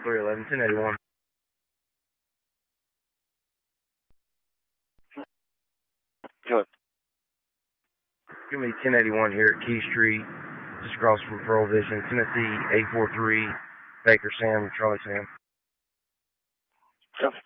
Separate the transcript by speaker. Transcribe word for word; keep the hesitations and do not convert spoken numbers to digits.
Speaker 1: three eleven, ten eighty-one.
Speaker 2: Good.
Speaker 1: Give me ten eighty-one here at Key Street, just across from Pearl Vision, Tennessee eight four three, Baker Sam, Charlie Sam.
Speaker 2: Copy.